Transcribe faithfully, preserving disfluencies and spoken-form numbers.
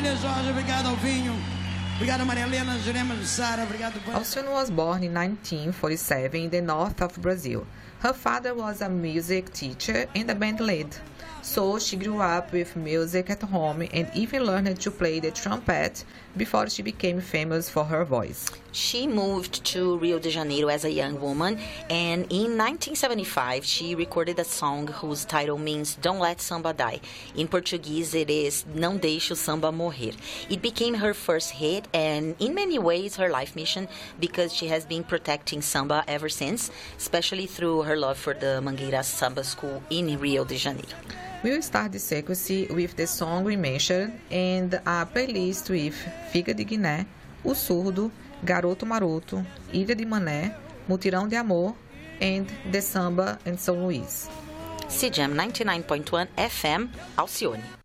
Maria Jorge, obrigado Alvinho. Obrigado Maria Helena, Jurema Jussara, obrigado. Alcione was born in nineteen forty-seven in the north of Brazil. Her father was a music teacher and a band lead. So she grew up with music at home and even learned to play the trumpet before she became famous for her voice. She moved to Rio de Janeiro as a young woman, and in nineteen seventy-five she recorded a song whose title means Don't Let Samba Die. In Portuguese it is Não Deixe o Samba Morrer. It became her first hit and in many ways her life mission because she has been protecting samba ever since, especially through her love for the Mangueira Samba School in Rio de Janeiro. We will start the sequence with the song we mentioned and a playlist with Figa de Guiné, O Surdo, Garoto Maroto, Ilha de Mané, Mutirão de Amor, and The Samba and São Luís. C J A M ninety-nine point one F M, Alcione.